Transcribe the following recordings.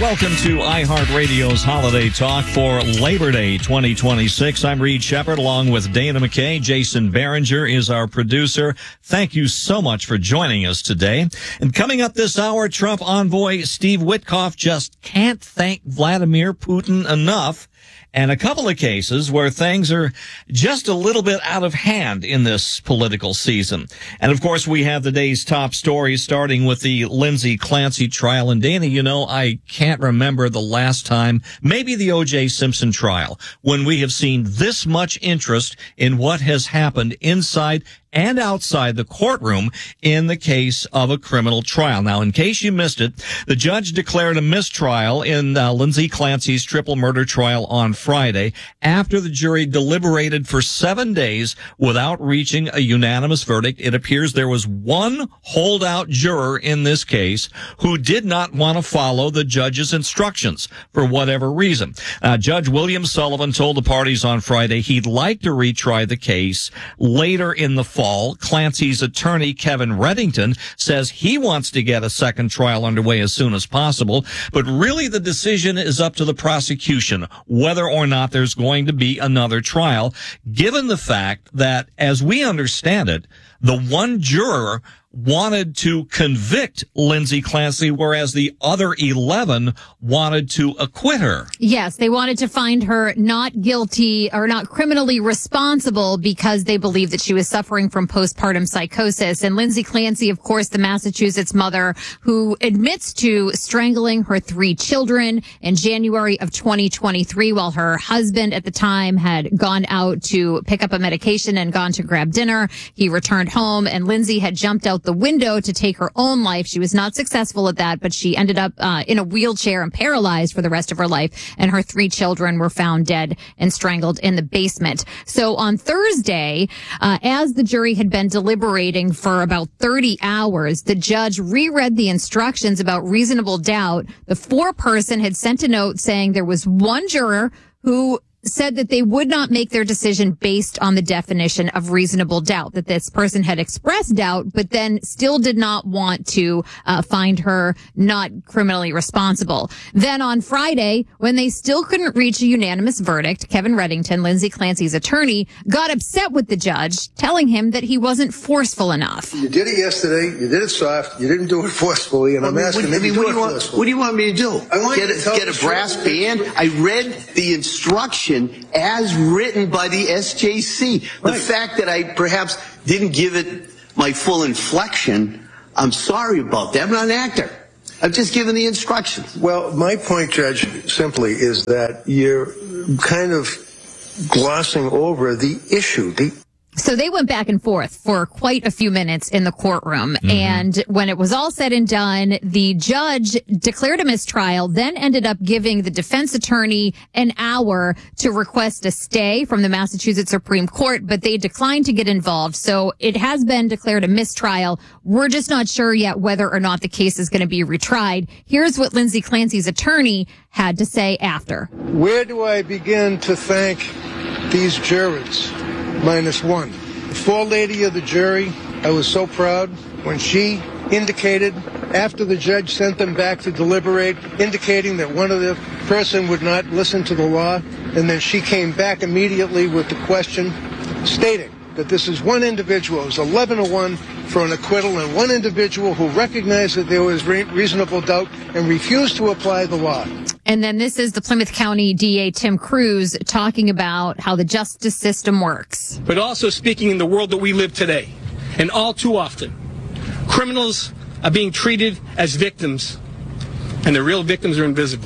Welcome to iHeartRadio's Holiday Talk for Labor Day 2026. I'm Reed Shepard along with Dana McKay. Jason Behringer is our producer. Thank you so much for joining us today. And coming up this hour, Trump envoy Steve Witkoff just can't thank Vladimir Putin enough. And a couple of cases where things are just a little bit out of hand in this political season. And of course, we have the day's top stories, starting with the Lindsay Clancy trial. And Dana, you know, I can't remember the last time, maybe the O.J. Simpson trial, when we have seen this much interest in what has happened inside and outside the courtroom in the case of a criminal trial. Now, in case you missed it, the judge declared a mistrial in Lindsay Clancy's triple murder trial on Friday after the jury deliberated for 7 days without reaching a unanimous verdict. It appears there was one holdout juror in this case who did not want to follow the judge's instructions for whatever reason. Judge William Sullivan told the parties on Friday he'd like to retry the case later in the fall. Clancy's attorney, Kevin Reddington, says he wants to get a second trial underway as soon as possible, but really the decision is up to the prosecution whether or not there's going to be another trial, given the fact that, as we understand it, the one juror wanted to convict Lindsay Clancy, whereas the other 11 wanted to acquit her. Yes, they wanted to find her not guilty or not criminally responsible because they believed that she was suffering from postpartum psychosis. And Lindsay Clancy, of course, the Massachusetts mother who admits to strangling her 3 children in January of 2023 while her husband at the time had gone out to pick up a medication and gone to grab dinner. He returned home and Lindsay had jumped out the window to take her own life. She was not successful at that, but she ended up in a wheelchair and paralyzed for the rest of her life. And her 3 children were found dead and strangled in the basement. So on Thursday, as the jury had been deliberating for about 30 hours, the judge reread the instructions about reasonable doubt. The foreperson had sent a note saying there was one juror who said that they would not make their decision based on the definition of reasonable doubt, that this person had expressed doubt, but then still did not want to find her not criminally responsible. Then on Friday, when they still couldn't reach a unanimous verdict, Kevin Reddington, Lindsay Clancy's attorney, got upset with the judge, telling him that he wasn't forceful enough. You did it yesterday. You did it soft. You didn't do it forcefully. And I'm asking you to do it forcefully. What do you want me to do? I want you to Get a brass band? I read the instruction as written by the SJC. The fact that I perhaps didn't give it my full inflection, I'm sorry about that. I'm not an actor. I've just given the instructions. Well, my point, Judge, simply is that you're kind of glossing over the issue. So they went back and forth for quite a few minutes in the courtroom. Mm-hmm. And when it was all said and done, the judge declared a mistrial, then ended up giving the defense attorney an hour to request a stay from the Massachusetts Supreme Court, but they declined to get involved. So it has been declared a mistrial. We're just not sure yet whether or not the case is going to be retried. Here's what Lindsay Clancy's attorney had to say after. Where do I begin to thank these jurors? Minus one. The forelady of the jury, I was so proud when she indicated, after the judge sent them back to deliberate, indicating that one of the person would not listen to the law, and then she came back immediately with the question, stating that this is one individual. It was 11-1 for an acquittal, and one individual who recognized that there was reasonable doubt and refused to apply the law. And then this is the Plymouth County DA, Tim Cruz, talking about how the justice system works. But also speaking in the world that we live today, and all too often, criminals are being treated as victims, and the real victims are invisible.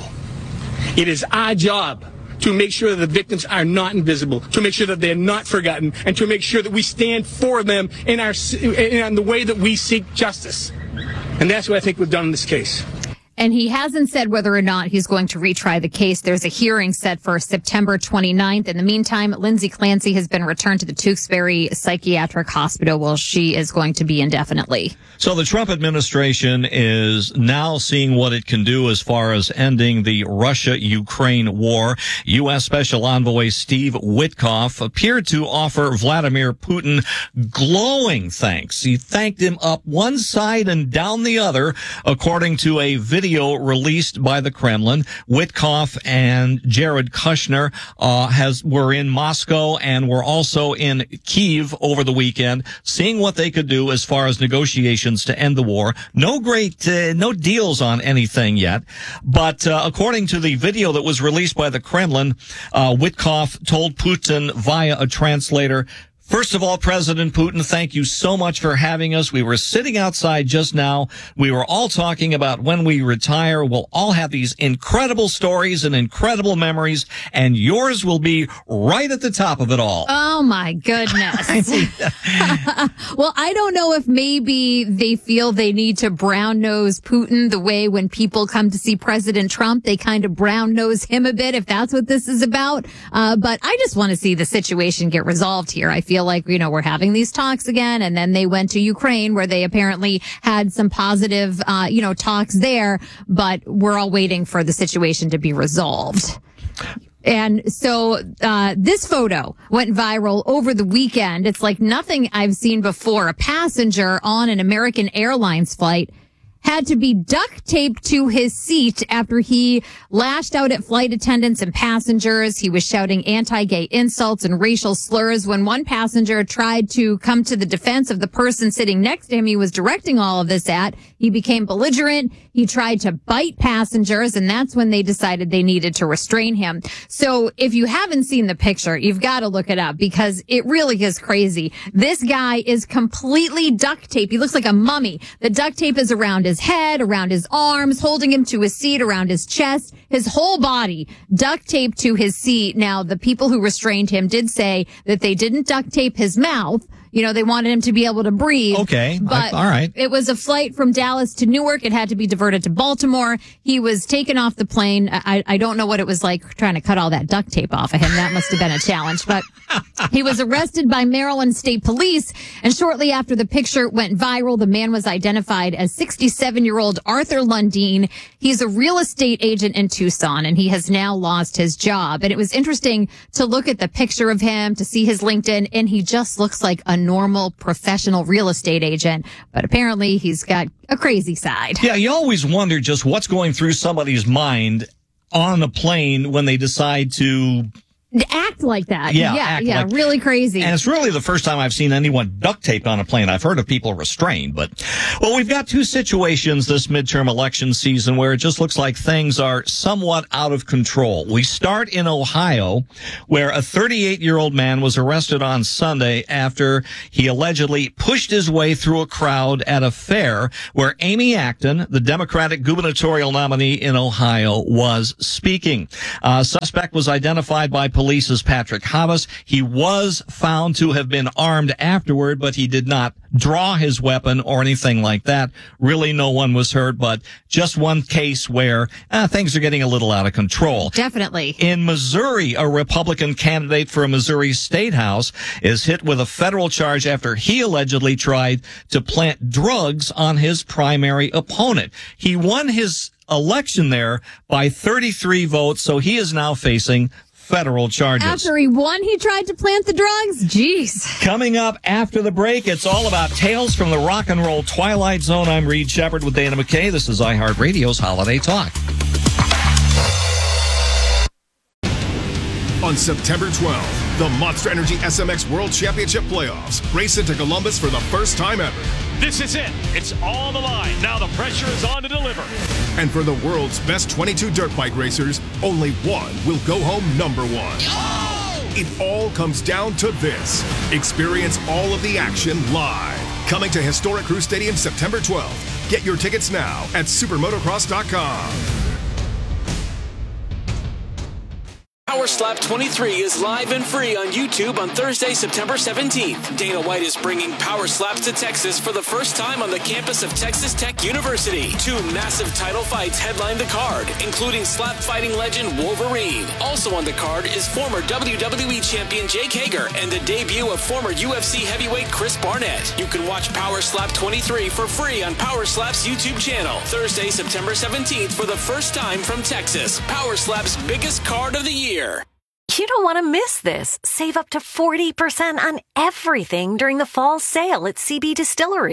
It is our job to make sure that the victims are not invisible, to make sure that they're not forgotten, and to make sure that we stand for them in the way that we seek justice. And that's what I think we've done in this case. And he hasn't said whether or not he's going to retry the case. There's a hearing set for September 29th. In the meantime, Lindsay Clancy has been returned to the Tewksbury Psychiatric Hospital where she is going to be indefinitely. So the Trump administration is now seeing what it can do as far as ending the Russia-Ukraine war. U.S. Special Envoy Steve Witkoff appeared to offer Vladimir Putin glowing thanks. He thanked him up one side and down the other, according to a video video released by the Kremlin. Witkoff and Jared Kushner were in Moscow and were also in Kyiv over the weekend, seeing what they could do as far as negotiations to end the war. No deals on anything yet, but according to the video that was released by the Kremlin, Witkoff told Putin via a translator, "First of all, President Putin, thank you so much for having us. We were sitting outside just now. We were all talking about when we retire, we'll all have these incredible stories and incredible memories, and yours will be right at the top of it all." Oh, my goodness. Well, I don't know if maybe they feel they need to brown nose Putin the way when people come to see President Trump, they kind of brown nose him a bit, if that's what this is about. But I just want to see the situation get resolved here. I feel like, we're having these talks again, and then they went to Ukraine where they apparently had some positive, talks there, but we're all waiting for the situation to be resolved. And so this photo went viral over the weekend. It's like nothing I've seen before. A passenger on an American Airlines flight had to be duct taped to his seat after he lashed out at flight attendants and passengers. He was shouting anti-gay insults and racial slurs. When one passenger tried to come to the defense of the person sitting next to him he was directing all of this at, he became belligerent. He tried to bite passengers, and that's when they decided they needed to restrain him. So if you haven't seen the picture, you've got to look it up because it really is crazy. This guy is completely duct taped. He looks like a mummy. The duct tape is around his head, around his arms, holding him to his seat, around his chest, his whole body duct taped to his seat. Now, the people who restrained him did say that they didn't duct tape his mouth. They wanted him to be able to breathe. Okay. But all right. It was a flight from Dallas to Newark. It had to be diverted to Baltimore. He was taken off the plane. I don't know what it was like trying to cut all that duct tape off of him. That must have been a challenge. But he was arrested by Maryland State Police. And shortly after the picture went viral, the man was identified as 67-year-old Arthur Lundeen. He's a real estate agent in Tucson, and he has now lost his job. And it was interesting to look at the picture of him, to see his LinkedIn, and he just looks like a normal professional real estate agent, but apparently he's got a crazy side. Yeah, you always wonder just what's going through somebody's mind on a plane when they decide to act like that. Yeah, really crazy. And it's really the first time I've seen anyone duct taped on a plane. I've heard of people restrained, but, well, we've got two situations this midterm election season where it just looks like things are somewhat out of control. We start in Ohio, where a 38-year-old man was arrested on Sunday after he allegedly pushed his way through a crowd at a fair where Amy Acton, the Democratic gubernatorial nominee in Ohio, was speaking. Suspect was identified by police as Patrick Havas. He was found to have been armed afterward, but he did not draw his weapon or anything like that. Really, no one was hurt, but just one case where things are getting a little out of control. Definitely. In Missouri, a Republican candidate for a Missouri State House is hit with a federal charge after he allegedly tried to plant drugs on his primary opponent. He won his election there by 33 votes, so he is now facing federal charges. After he won, he tried to plant the drugs? Jeez. Coming up after the break, it's all about tales from the rock and roll Twilight Zone. I'm Reed Shepard with Dana McKay. This is iHeartRadio's Holiday Talk. On September 12th, the Monster Energy SMX World Championship Playoffs race into Columbus for the first time ever. This is it. It's all on the line. Now the pressure is on to deliver. And for the world's best 22 dirt bike racers, only one will go home number one. Oh! It all comes down to this. Experience all of the action live. Coming to Historic Crew Stadium September 12th. Get your tickets now at supermotocross.com. Power Slap 23 is live and free on YouTube on Thursday, September 17th. Dana White is bringing Power Slaps to Texas for the first time on the campus of Texas Tech University. Two massive title fights headline the card, including slap fighting legend Wolverine. Also on the card is former WWE champion Jake Hager and the debut of former UFC heavyweight Chris Barnett. You can watch Power Slap 23 for free on Power Slap's YouTube channel. Thursday, September 17th for the first time from Texas. Power Slap's biggest card of the year. You don't want to miss this. Save up to 40% on everything during the fall sale at CB Distillery.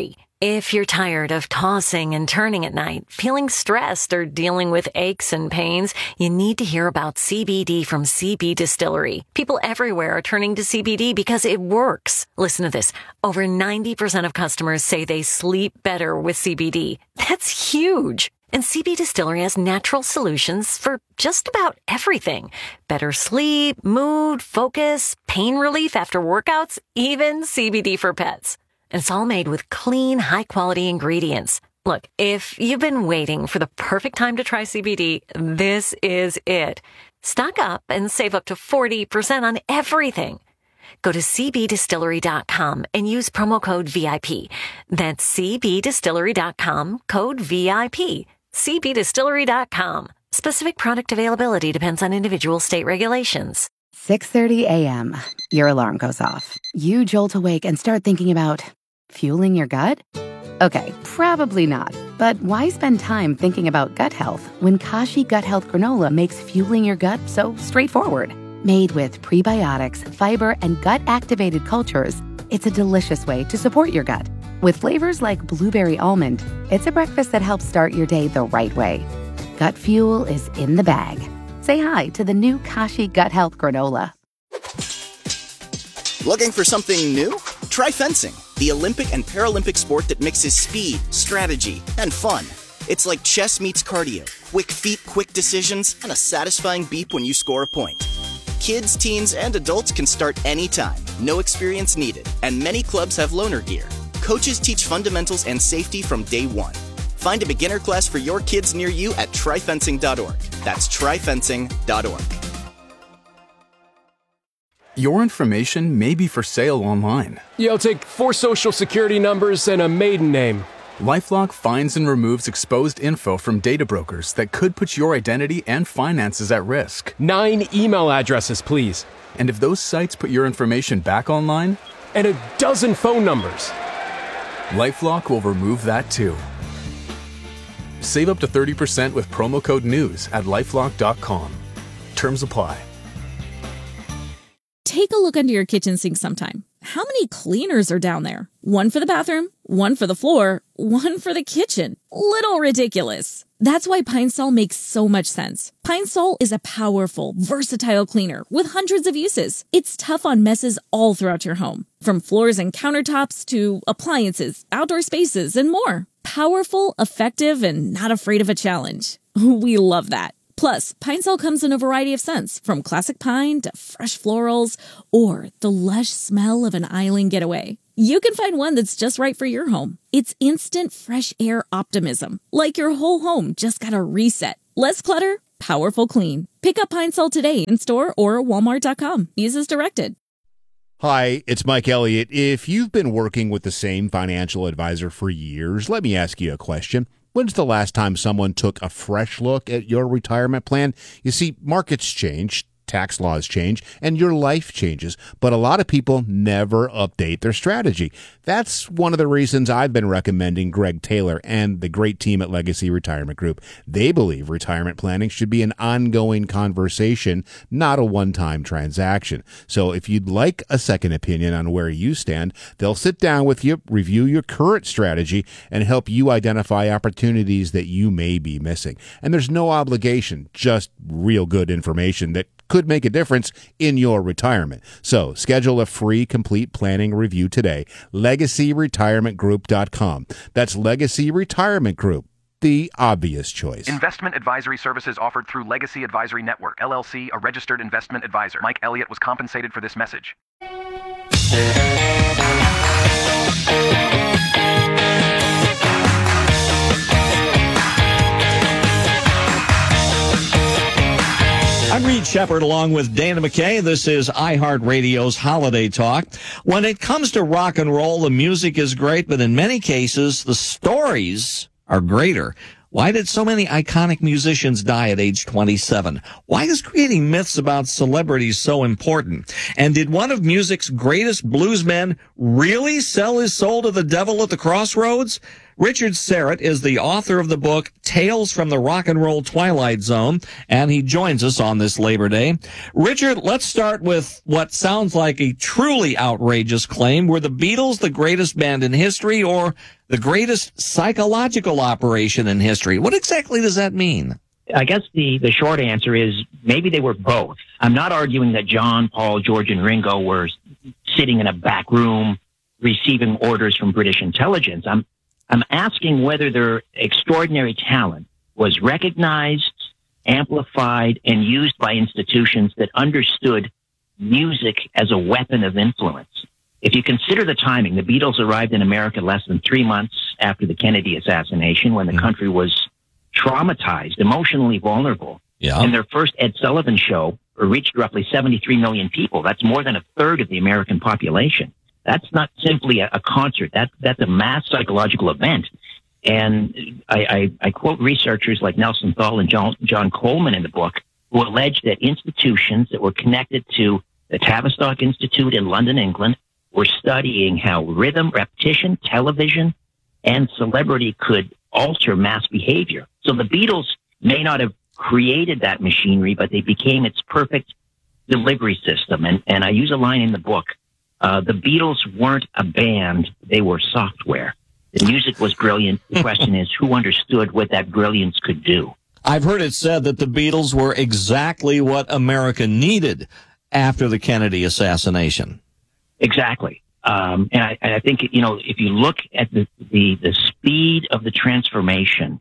If you're tired of tossing and turning at night, feeling stressed, or dealing with aches and pains, you need to hear about CBD from CB Distillery. People everywhere are turning to CBD because it works. Listen to this. Over 90% of customers say they sleep better with CBD. That's huge. And CB Distillery has natural solutions for just about everything. Better sleep, mood, focus, pain relief after workouts, even CBD for pets. And it's all made with clean, high-quality ingredients. Look, if you've been waiting for the perfect time to try CBD, this is it. Stock up and save up to 40% on everything. Go to cbdistillery.com and use promo code VIP. That's cbdistillery.com, code VIP. cbdistillery.com. Specific product availability depends on individual state regulations. 6:30 a.m. Your alarm goes off. You jolt awake and start thinking about fueling your gut? Okay, probably not. But why spend time thinking about gut health when Kashi Gut Health Granola makes fueling your gut so straightforward? Made with prebiotics, fiber, and gut-activated cultures, it's a delicious way to support your gut. With flavors like blueberry almond, it's a breakfast that helps start your day the right way. Gut fuel is in the bag. Say hi to the new Kashi Gut Health Granola. Looking for something new? Try fencing, the Olympic and Paralympic sport that mixes speed, strategy, and fun. It's like chess meets cardio, quick feet, quick decisions, and a satisfying beep when you score a point. Kids, teens, and adults can start anytime, no experience needed, and many clubs have loaner gear. Coaches teach fundamentals and safety from day one. Find a beginner class for your kids near you at tryfencing.org. That's tryfencing.org. Your information may be for sale online. Yeah, I'll take 4 social security numbers and a maiden name. LifeLock finds and removes exposed info from data brokers that could put your identity and finances at risk. 9 email addresses, please. And if those sites put your information back online? And a dozen phone numbers. LifeLock will remove that too. Save up to 30% with promo code NEWS at LifeLock.com. Terms apply. Take a look under your kitchen sink sometime. How many cleaners are down there? One for the bathroom, one for the floor, one for the kitchen. Little ridiculous. That's why Pine Sol makes so much sense. Pine Sol is a powerful, versatile cleaner with hundreds of uses. It's tough on messes all throughout your home, from floors and countertops to appliances, outdoor spaces, and more. Powerful, effective, and not afraid of a challenge. We love that. Plus, Pine Sol comes in a variety of scents, from classic pine to fresh florals, or the lush smell of an island getaway. You can find one that's just right for your home. It's instant fresh air optimism, like your whole home just got a reset. Less clutter, powerful clean. Pick up Pine Sol today in store or walmart.com. Use as directed. Hi, it's Mike Elliott. If you've been working with the same financial advisor for years, let me ask you a question. When's the last time someone took a fresh look at your retirement plan? You see, markets change, tax laws change, and your life changes, but a lot of people never update their strategy. That's one of the reasons I've been recommending Greg Taylor and the great team at Legacy Retirement Group. They believe retirement planning should be an ongoing conversation, not a one-time transaction. So if you'd like a second opinion on where you stand, they'll sit down with you, review your current strategy, and help you identify opportunities that you may be missing. And there's no obligation, just real good information that could make a difference in your retirement. So schedule a free complete planning review today. LegacyRetirementGroup.com. That's Legacy Retirement Group, the obvious choice. Investment advisory services offered through Legacy Advisory Network, LLC, a registered investment advisor. Mike Elliott was compensated for this message. I'm Reed Shepard along with Dana McKay. This is iHeartRadio's Holiday Talk. When it comes to rock and roll, the music is great, but in many cases, the stories are greater. Why did so many iconic musicians die at age 27? Why is creating myths about celebrities so important? And did one of music's greatest bluesmen really sell his soul to the devil at the crossroads? Richard Serrett is the author of the book Tales from the Rock and Roll Twilight Zone, and he joins us on this Labor Day. Richard, let's start with what sounds like a truly outrageous claim. Were the Beatles the greatest band in history or the greatest psychological operation in history? What exactly does that mean? I guess the short answer is maybe they were both. I'm not arguing that John, Paul, George, and Ringo were sitting in a back room receiving orders from British intelligence. I'm asking whether their extraordinary talent was recognized, amplified, and used by institutions that understood music as a weapon of influence. If you consider the timing, the Beatles arrived in America less than 3 months after the Kennedy assassination, when the country was traumatized, emotionally vulnerable. Yeah. And their first Ed Sullivan show reached roughly 73 million people. That's more than a third of the American population. That's not simply a concert. That's a mass psychological event. And I quote researchers like Nelson Thal and John Coleman in the book, who allege that institutions that were connected to the Tavistock Institute in London, England, were studying how rhythm, repetition, television, and celebrity could alter mass behavior. So the Beatles may not have created that machinery, but they became its perfect delivery system. And I use a line in the book. The Beatles weren't a band, they were software. The music was brilliant. The question is, who understood what that brilliance could do? I've heard it said that the Beatles were exactly what America needed after the Kennedy assassination. Exactly. And I think, if you look at the speed of the transformation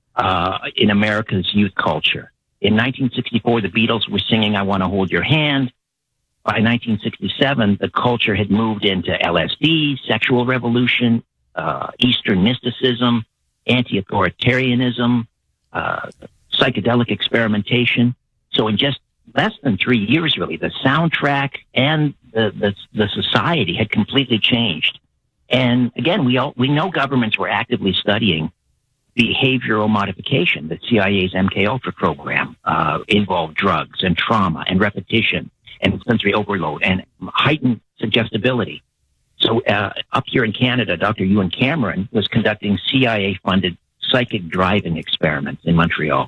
in America's youth culture, in 1964, the Beatles were singing I Want to Hold Your Hand. By 1967, the culture had moved into LSD, sexual revolution, Eastern mysticism, anti-authoritarianism, psychedelic experimentation. So in just less than 3 years, really, the soundtrack and the society had completely changed. And again, we know governments were actively studying behavioral modification. The CIA's MKUltra program involved drugs and trauma and repetition and sensory overload and heightened suggestibility. So up here in Canada, Dr. Ewan Cameron was conducting CIA-funded psychic driving experiments in Montreal,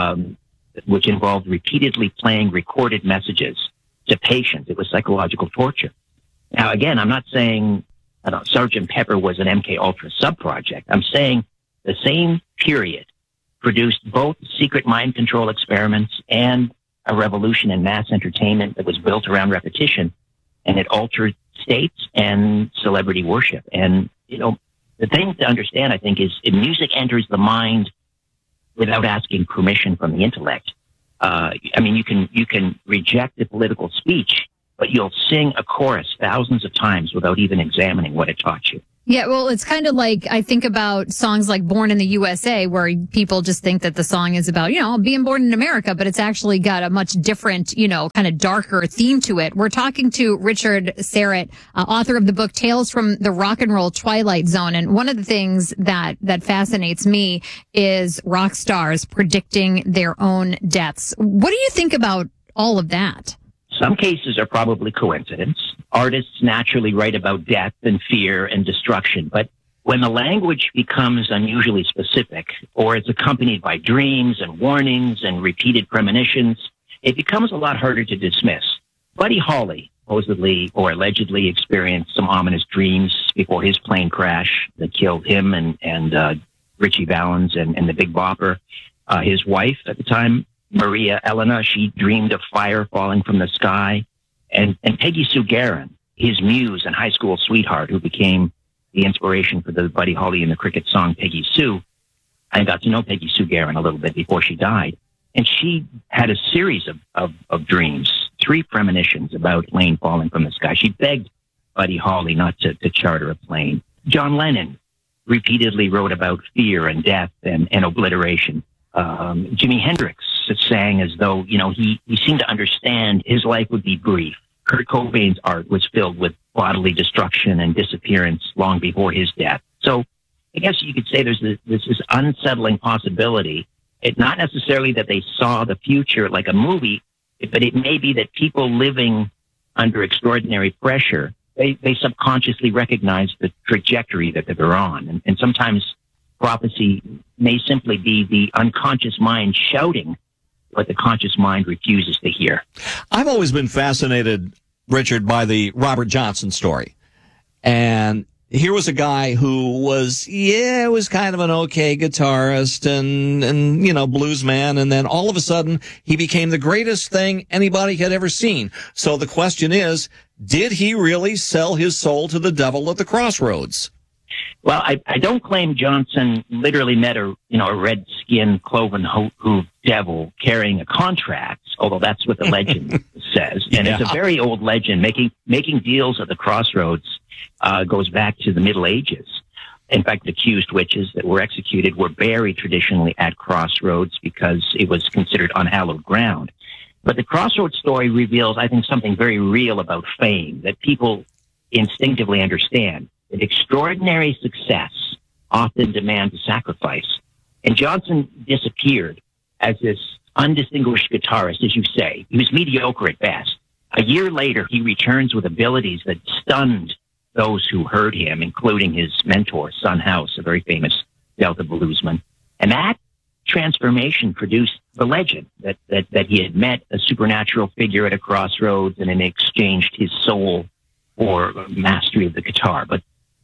which involved repeatedly playing recorded messages to patients. It was psychological torture. Now, again, I'm not saying Sgt. Pepper was an MKUltra sub-project. I'm saying the same period produced both secret mind control experiments and a revolution in mass entertainment that was built around repetition, and it altered states and celebrity worship. And, the thing to understand, I think, is if music enters the mind without asking permission from the intellect. You can reject the political speech, but you'll sing a chorus thousands of times without even examining what it taught you. Yeah, well, it's kind of like I think about songs like Born in the USA, where people just think that the song is about, being born in America, but it's actually got a much different, kind of darker theme to it. We're talking to Richard Serrett, author of the book Tales from the Rock and Roll Twilight Zone. And one of the things that fascinates me is rock stars predicting their own deaths. What do you think about all of that? Some cases are probably coincidence. Artists naturally write about death and fear and destruction, but when the language becomes unusually specific, or it's accompanied by dreams and warnings and repeated premonitions, it becomes a lot harder to dismiss. Buddy Holly supposedly or allegedly experienced some ominous dreams before his plane crash that killed him and Richie Valens and the Big Bopper. His wife at the time, Maria Elena, she dreamed of fire falling from the sky. And Peggy Sue Gerron, his muse and high school sweetheart, who became the inspiration for the Buddy Holly and the Cricket song Peggy Sue. I got to know Peggy Sue Gerron a little bit before she died. And she had a series of dreams, 3 premonitions about a plane falling from the sky. She begged Buddy Holly not to charter a plane. John Lennon repeatedly wrote about fear and death and obliteration. Jimi Hendrix sang as though, he seemed to understand his life would be brief. Kurt Cobain's art was filled with bodily destruction and disappearance long before his death. So I guess you could say there's this unsettling possibility. It's not necessarily that they saw the future like a movie, but it may be that people living under extraordinary pressure, they subconsciously recognize the trajectory that they're on. And sometimes prophecy may simply be the unconscious mind shouting what the conscious mind refuses to hear. I've always been fascinated, Richard, by the Robert Johnson story. And here was a guy who was kind of an okay guitarist and blues man. And then all of a sudden he became the greatest thing anybody had ever seen. So the question is, did he really sell his soul to the devil at the crossroads? Well, I don't claim Johnson literally met a red-skinned, cloven-hooved devil carrying a contract, although that's what the legend says. And It's a very old legend. Making deals at the crossroads goes back to the Middle Ages. In fact, the accused witches that were executed were buried traditionally at crossroads because it was considered unhallowed ground. But the crossroads story reveals, I think, something very real about fame that people instinctively understand. That extraordinary success often demands a sacrifice. And Johnson disappeared as this undistinguished guitarist, as you say. He was mediocre at best. A year later, he returns with abilities that stunned those who heard him, including his mentor, Son House, a very famous Delta bluesman. And that transformation produced the legend that he had met a supernatural figure at a crossroads and then exchanged his soul for mastery of the guitar. But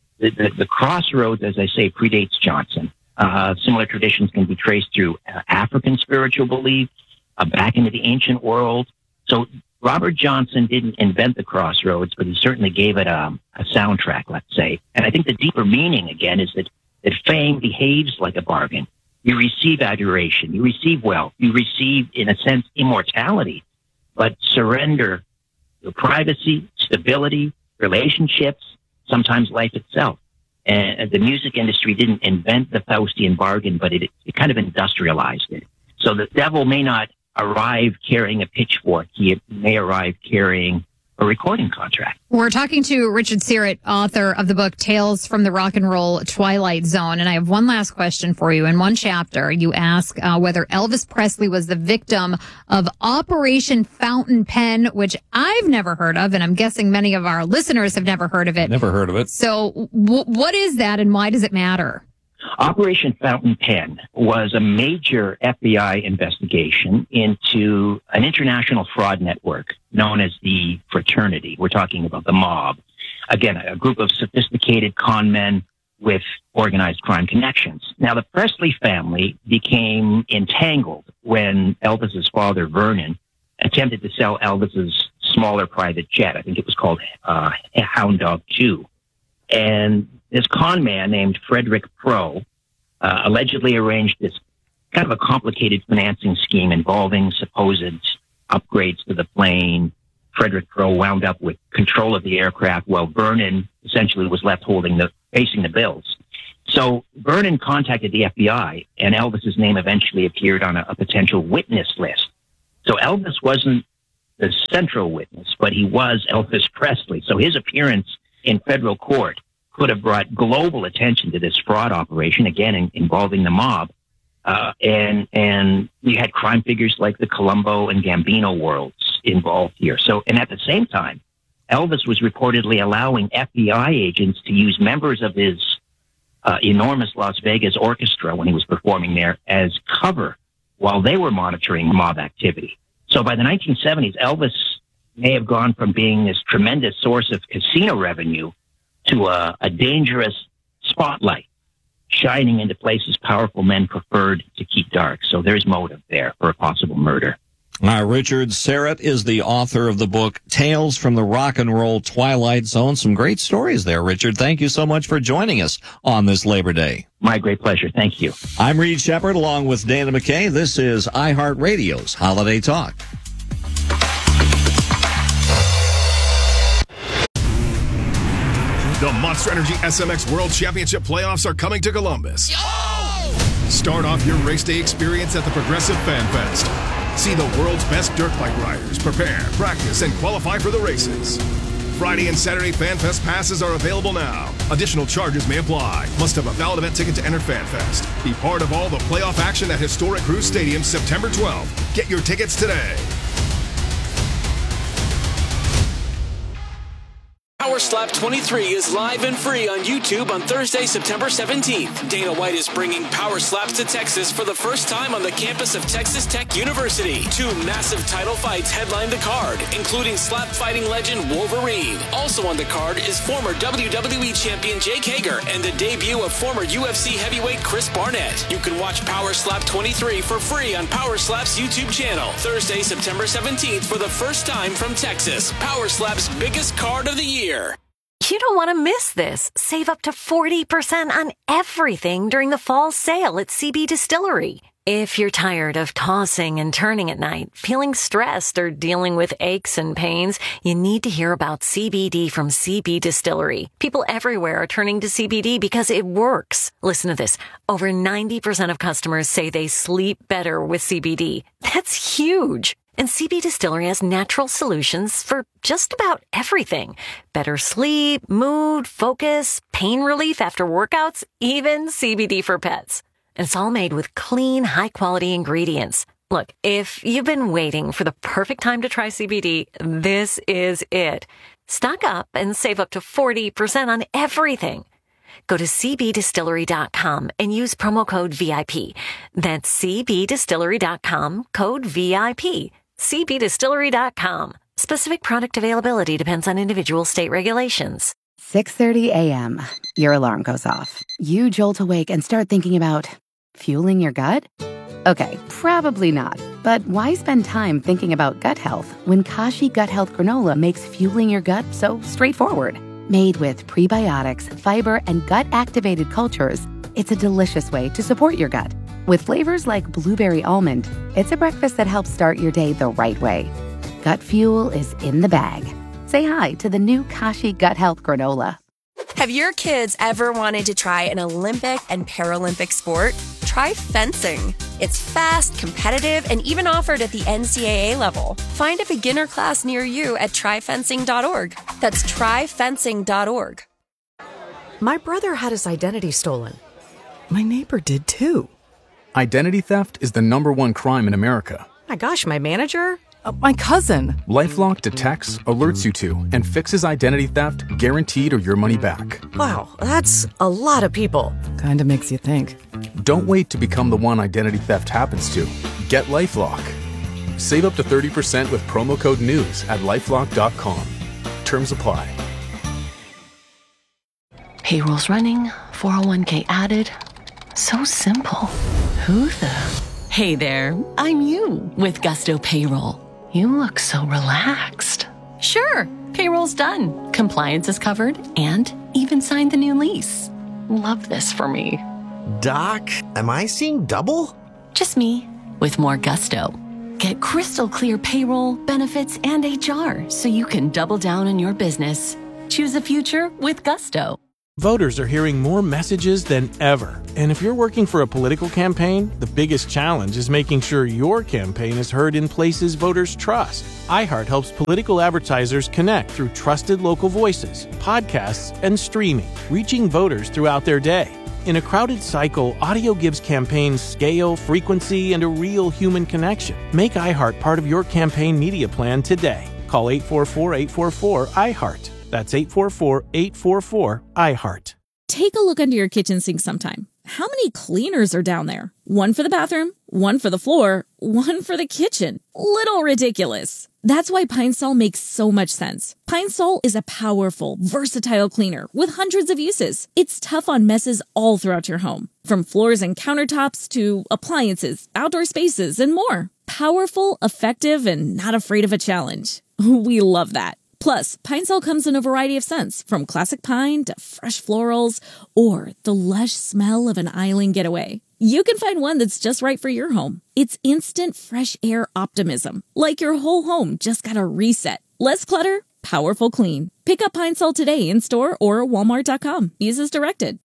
the crossroads, as I say, predates Johnson. Similar traditions can be traced through African spiritual belief, back into the ancient world. So Robert Johnson didn't invent the crossroads, but he certainly gave it a soundtrack, let's say. And I think the deeper meaning, again, is that fame behaves like a bargain. You receive adoration, you receive wealth, you receive, in a sense, immortality, but surrender your privacy, stability, relationships, sometimes life itself. And the music industry didn't invent the Faustian bargain, but it kind of industrialized it. So the devil may not arrive carrying a pitchfork. He may arrive carrying a recording contract. We're talking to Richard Syrett, author of the book Tales from the Rock and Roll Twilight Zone. And I have one last question for you. In one chapter, you ask whether Elvis Presley was the victim of Operation Fountain Pen, which I've never heard of, and I'm guessing many of our listeners have never heard of it. Never heard of it. So what is that, and why does it matter? Operation Fountain Pen was a major FBI investigation into an international fraud network known as the Fraternity. We're talking about the mob. Again, a group of sophisticated con men with organized crime connections. Now, the Presley family became entangled when Elvis's father, Vernon, attempted to sell Elvis's smaller private jet. I think it was called Hound Dog 2. And this con man named Frederick Pro allegedly arranged this kind of a complicated financing scheme involving supposed upgrades to the plane. Frederick Pro wound up with control of the aircraft while Vernon essentially was left facing the bills. So Vernon contacted the FBI, and Elvis's name eventually appeared on a potential witness list. So Elvis wasn't the central witness, but he was Elvis Presley. So his appearance in federal court could have brought global attention to this fraud operation, again, involving the mob. And you had crime figures like the Colombo and Gambino worlds involved here. So, and at the same time, Elvis was reportedly allowing FBI agents to use members of his enormous Las Vegas orchestra when he was performing there as cover while they were monitoring mob activity. So by the 1970s, Elvis may have gone from being this tremendous source of casino revenue to a dangerous spotlight, shining into places powerful men preferred to keep dark. So there's motive there for a possible murder. Richard Syrett is the author of the book Tales from the Rock and Roll Twilight Zone. Some great stories there, Richard. Thank you so much for joining us on this Labor Day. My great pleasure. Thank you. I'm Reed Shepard along with Dana McKay. This is iHeartRadio's Holiday Talk. The Monster Energy SMX World Championship playoffs are coming to Columbus. Start off your race day experience at the Progressive Fan Fest. See the world's best dirt bike riders prepare, practice, and qualify for the races. Friday and Saturday Fan Fest passes are available now. Additional charges may apply. Must have a valid event ticket to enter Fan Fest. Be part of all the playoff action at Historic Cruise Stadium September 12th. Get your tickets today. Power Slap 23 is live and free on YouTube on Thursday, September 17th. Dana White is bringing Power Slaps to Texas for the first time on the campus of Texas Tech University. 2 massive title fights headline the card, including slap fighting legend Wolverine. Also on the card is former WWE champion Jake Hager and the debut of former UFC heavyweight Chris Barnett. You can watch Power Slap 23 for free on Power Slap's YouTube channel. Thursday, September 17th for the first time from Texas. Power Slap's biggest card of the year. You don't want to miss this. Save up to 40% on everything during the fall sale at CB Distillery. If you're tired of tossing and turning at night, feeling stressed, or dealing with aches and pains, you need to hear about CBD from CB Distillery. People everywhere are turning to CBD because it works. Listen to this. Over 90% of customers say they sleep better with CBD. That's huge. And CB Distillery has natural solutions for just about everything. Better sleep, mood, focus, pain relief after workouts, even CBD for pets. And it's all made with clean, high-quality ingredients. Look, if you've been waiting for the perfect time to try CBD, this is it. Stock up and save up to 40% on everything. Go to cbdistillery.com and use promo code VIP. That's cbdistillery.com, code VIP. cbdistillery.com. Specific product availability depends on individual state regulations. 6:30 a.m. Your alarm goes off. You jolt awake and start thinking about fueling your gut? Okay, probably not. But why spend time thinking about gut health when Kashi Gut Health Granola makes fueling your gut so straightforward? Made with prebiotics, fiber, and gut-activated cultures, it's a delicious way to support your gut. With flavors like blueberry almond, it's a breakfast that helps start your day the right way. Gut fuel is in the bag. Say hi to the new Kashi Gut Health Granola. Have your kids ever wanted to try an Olympic and Paralympic sport? Try fencing. It's fast, competitive, and even offered at the NCAA level. Find a beginner class near you at tryfencing.org. That's tryfencing.org. My brother had his identity stolen. My neighbor did too. Identity theft is the #1 crime in America. My gosh, my manager? My cousin. LifeLock detects, alerts you to, and fixes identity theft guaranteed or your money back. Wow, that's a lot of people. Kinda makes you think. Don't wait to become the one identity theft happens to. Get LifeLock. Save up to 30% with promo code NEWS at LifeLock.com. Terms apply. Payroll's running, 401k added. So simple. Who the? Hey there, I'm you with Gusto Payroll. You look so relaxed. Sure, payroll's done. Compliance is covered and even signed the new lease. Love this for me. Doc, am I seeing double? Just me with more gusto. Get crystal clear payroll, benefits, and HR so you can double down on your business. Choose a future with Gusto. Voters are hearing more messages than ever. And if you're working for a political campaign, the biggest challenge is making sure your campaign is heard in places voters trust. iHeart helps political advertisers connect through trusted local voices, podcasts, and streaming, reaching voters throughout their day. In a crowded cycle, audio gives campaigns scale, frequency, and a real human connection. Make iHeart part of your campaign media plan today. Call 844-844-iHeart. That's 844-844-iHeart. Take a look under your kitchen sink sometime. How many cleaners are down there? One for the bathroom, one for the floor, one for the kitchen. Little ridiculous. That's why Pine Sol makes so much sense. Pine Sol is a powerful, versatile cleaner with hundreds of uses. It's tough on messes all throughout your home, from floors and countertops to appliances, outdoor spaces, and more. Powerful, effective, and not afraid of a challenge. We love that. Plus, Pine Sol comes in a variety of scents, from classic pine to fresh florals or the lush smell of an island getaway. You can find one that's just right for your home. It's instant fresh air optimism, like your whole home just got a reset. Less clutter, powerful clean. Pick up Pine Sol today in store or walmart.com. Use as directed.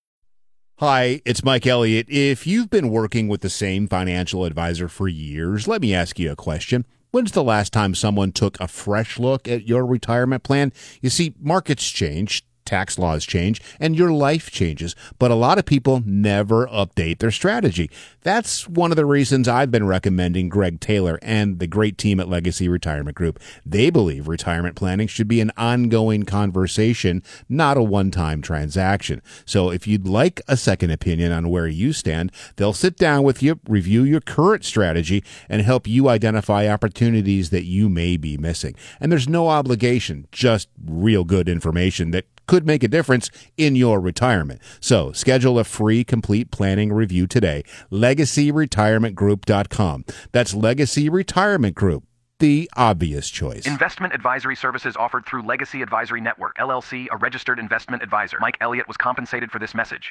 Hi, it's Mike Elliott. If you've been working with the same financial advisor for years, let me ask you a question. When's the last time someone took a fresh look at your retirement plan? You see, markets change, tax laws change and your life changes, but a lot of people never update their strategy. That's one of the reasons I've been recommending Greg Taylor and the great team at Legacy Retirement Group. They believe retirement planning should be an ongoing conversation, not a one-time transaction. So if you'd like a second opinion on where you stand, they'll sit down with you, review your current strategy, and help you identify opportunities that you may be missing. And there's no obligation, just real good information that could make a difference in your retirement. So schedule a free complete planning review today. LegacyRetirementGroup.com. That's Legacy Retirement Group, the obvious choice. Investment advisory services offered through Legacy Advisory Network, LLC, a registered investment advisor. Mike Elliott was compensated for this message.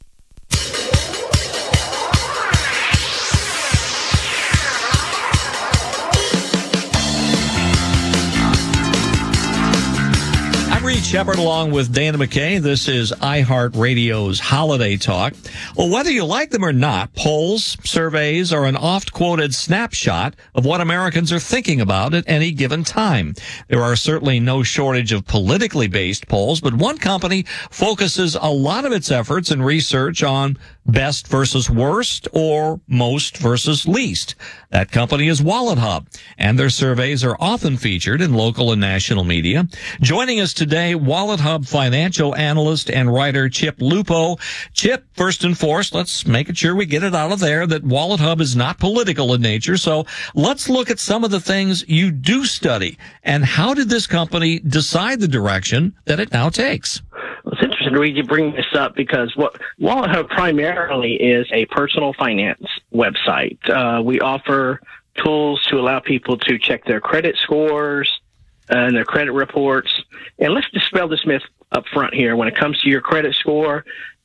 Reed Shepard along with Dana McKay. This is iHeartRadio's Holiday Talk. Well, whether you like them or not, polls, surveys are an oft-quoted snapshot of what Americans are thinking about at any given time. There are certainly no shortage of politically based polls, but one company focuses a lot of its efforts and research on best versus worst or most versus least. That company is WalletHub, and their surveys are often featured in local and national media. Joining us today, WalletHub financial analyst and writer Chip Lupo. Chip, first and foremost, let's make sure we get it out of there that WalletHub is not political in nature. So let's look at some of the things you do study. And how did this company decide the direction that it now takes? Well, it's interesting to read you bring this up because what WalletHub primarily is a personal finance website. We offer tools to allow people to check their credit scores and their credit reports. And let's dispel this myth up front here. When it comes to your credit score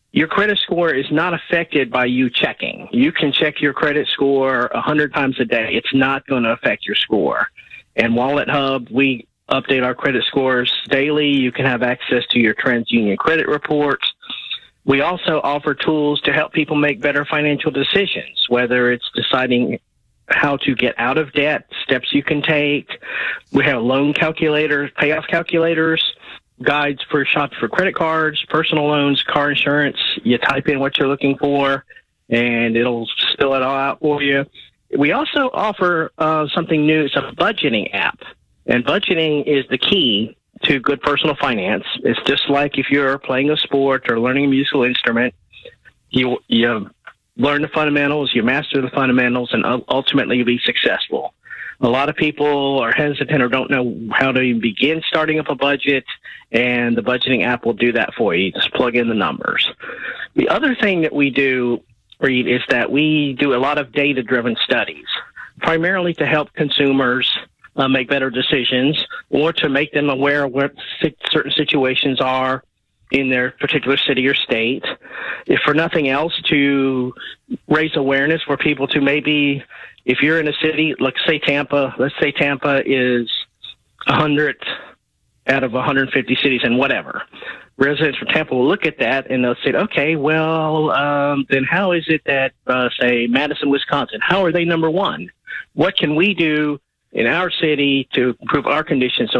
is not affected by you checking. You can check your credit score 100 times a day. It's not going to affect your score. And WalletHub, we update our credit scores daily. You can have access to your TransUnion credit reports. We also offer tools to help people make better financial decisions, whether it's deciding how to get out of debt, steps you can take. We have loan calculators, payoff calculators, guides for shops for credit cards, personal loans, car insurance. You type in what you're looking for, and it'll spill it all out for you. We also offer something new. It's a budgeting app. And budgeting is the key to good personal finance. It's just like if you're playing a sport or learning a musical instrument, you learn the fundamentals, you master the fundamentals, and ultimately you'll be successful. A lot of people are hesitant or don't know how to even begin starting up a budget, and the budgeting app will do that for you. Just plug in the numbers. The other thing that we do, Reed, is that we do a lot of data-driven studies, primarily to help consumers make better decisions or to make them aware of what certain situations are in their particular city or state. If for nothing else, to raise awareness for people to maybe, if you're in a city, let's say Tampa is 100 out of 150 cities and whatever. Residents from Tampa will look at that and they'll say, okay, well, then how is it that, say, Madison, Wisconsin, how are they number one? What can we do in our city to improve our conditions so